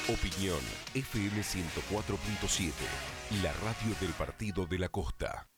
Opinión FM 104.7, la radio del Partido de la Costa.